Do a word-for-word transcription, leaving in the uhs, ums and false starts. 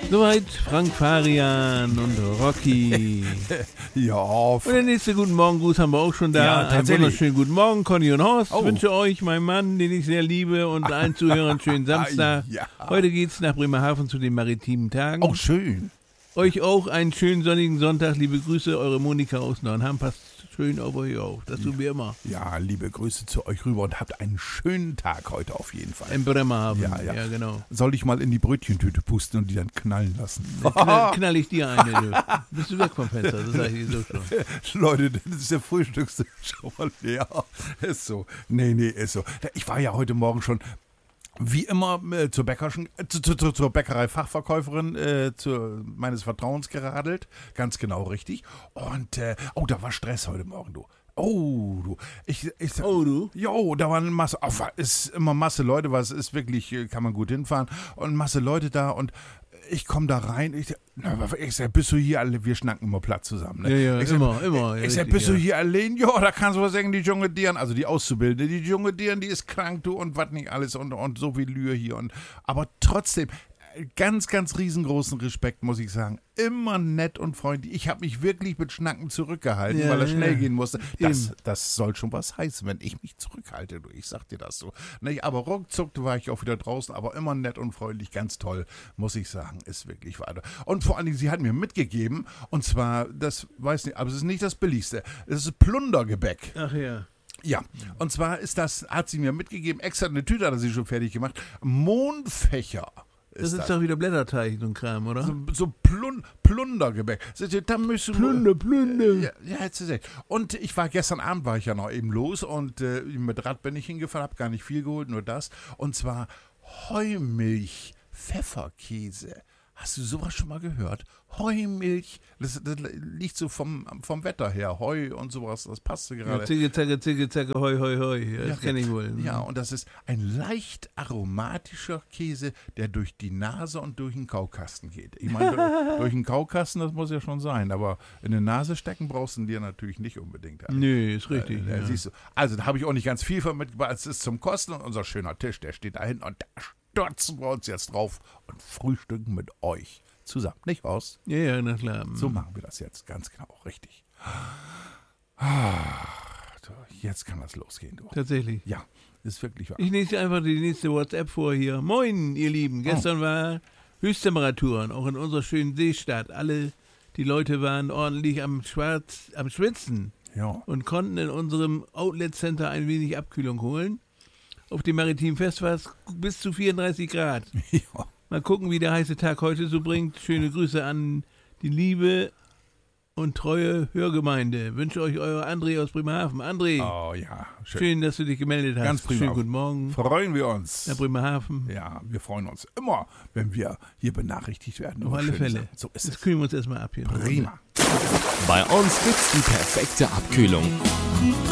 Soweit Frank Farian und Rocky. Ja. Und der nächste Guten Morgen-Gruß haben wir auch schon da. Ja, einen tatsächlich. wunderschönen Guten Morgen, Conny und Horst. Oh. Ich wünsche euch, mein Mann, den ich sehr liebe, und allen Zuhörern einen schönen Samstag. Ja. Heute geht's nach Bremerhaven zu den maritimen Tagen. Oh, schön. Euch auch einen schönen sonnigen Sonntag. Liebe Grüße, eure Monika aus Neuenham. Passt schön auf euch auf. Das tun wir immer. Ja, liebe Grüße zu euch rüber und habt einen schönen Tag heute auf jeden Fall. In Bremerhaven. Ja, ja. ja genau. Soll ich mal in die Brötchentüte pusten und die dann knallen lassen? Dann knall, knall ich dir eine. Du. Bist du weg vom Fenster, das sage ich dir so schon. Leute, das ist der Frühstückstisch schon mal leer. Ist so. Nee, nee, ist so. Ich war ja heute Morgen schon wie immer äh, zur, Bäckerschen, äh, zu, zu, zur Bäckerei-Fachverkäuferin äh, zu, meines Vertrauens geradelt. Ganz genau richtig. Und, äh, oh, da war Stress heute Morgen, du. Oh, du. Ich, ich, Oh, du? Jo, da war eine Masse, oh, ist immer Masse Leute, was ist wirklich, kann man gut hinfahren. Und Masse Leute da und ich komme da rein. Ich, na, ich sag, bist du hier alle, wir schnacken immer Platz zusammen. Ne? Ja, ja, ich sag, immer, immer. Ich ja, sag, richtig, bist du ja. hier allein? Ja, da kannst du was sagen, die junge Dieren, also die Auszubildende, die junge Dieren, die ist krank, du, und was nicht alles und, und so viel Lühe hier. Und, aber trotzdem, ganz, ganz riesengroßen Respekt, muss ich sagen. Immer nett und freundlich. Ich habe mich wirklich mit Schnacken zurückgehalten, Ja, weil er schnell ja. gehen musste. Das, Eben. das soll schon was heißen, wenn ich mich zurückhalte. Du. Ich sag dir das so. Nicht? Aber ruckzuck war ich auch wieder draußen, aber immer nett und freundlich, ganz toll, muss ich sagen. Ist wirklich weiter. Und vor allen Dingen, sie hat mir mitgegeben, und zwar, das weiß nicht, aber es ist nicht das Billigste. Es ist Plundergebäck. Ach ja. Ja, und zwar ist das, hat sie mir mitgegeben, extra eine Tüte hat er sie schon fertig gemacht. Mondfächer. Das ist doch wieder Blätterteig, so ein Kram, oder? So, so Plun Plundergebäck. Seht ihr, da müssen Plunder, Plunder. Ja, ja, hättest du gesagt. Und ich war gestern Abend, war ich ja noch eben los und äh, mit Rad bin ich hingefahren, habe gar nicht viel geholt, nur das. Und zwar Heumilch, Pfefferkäse. Hast du sowas schon mal gehört? Heumilch, das, das liegt so vom, vom Wetter her. Heu und sowas, das passte gerade. Ja, zicke, zacke, zicke, zacke, hoi, hoi, hoi. Ja, das Ja, kenne ich wohl. Ja, und das ist ein leicht aromatischer Käse, der durch die Nase und durch den Kaukasten geht. Ich meine, durch, durch den Kaukasten, das muss ja schon sein, aber in die Nase stecken brauchst du dir natürlich nicht unbedingt. Nö, ist richtig. Äh, äh, ja. siehst du. Also, da habe ich auch nicht ganz viel von mitgebracht. Es ist zum Kosten und unser schöner Tisch, der steht da hinten und da stürzen wir uns jetzt drauf und frühstücken mit euch zusammen. Nicht aus? Ja, ja, na klar. So machen wir das jetzt, ganz genau, richtig. Ah, so, jetzt kann das losgehen, du. Tatsächlich. Ja, ist wirklich wahr. Ich lese einfach die nächste WhatsApp vor hier. Moin, ihr Lieben. Gestern war Höchsttemperaturen, auch in unserer schönen Seestadt. Alle die Leute waren ordentlich am, Schwarz, am Schwitzen Ja. und konnten in unserem Outlet Center ein wenig Abkühlung holen. Auf dem maritimen Fest war es bis zu vierunddreißig Grad. Ja. Mal gucken, wie der heiße Tag heute so bringt. Schöne Grüße an die liebe und treue Hörgemeinde. Wünsche euch euer André aus Bremerhaven. André, Oh ja, schön. schön, dass du dich gemeldet hast. Ganz prima. Schönen guten Morgen. Freuen wir uns. Nach Bremerhaven. Ja, wir freuen uns immer, wenn wir hier benachrichtigt werden. Auf über alle schöne Fälle. Sachen. So ist Jetzt es. kühlen wir uns erstmal ab hier. Prima. Bei uns gibt's die perfekte Abkühlung.